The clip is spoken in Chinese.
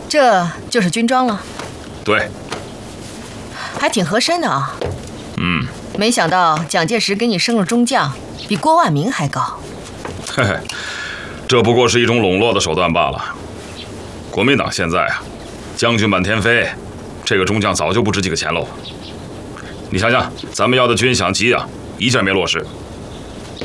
这就是军装了。 对， 还挺合身的啊。 嗯， 没想到蒋介石给你升了中将，比郭万明还高。 嘿嘿，这不过是一种笼络的手段罢了。国民党现在啊，将军满天飞，这个中将早就不值几个钱喽。你想想，咱们要的军饷给养一件没落实，